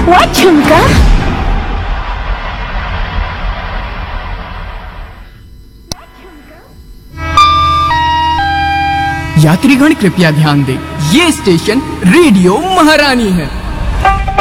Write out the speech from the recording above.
What झुमका? यात्रीगण कृपया ध्यान दें, ये स्टेशन रेडियो महारानी है।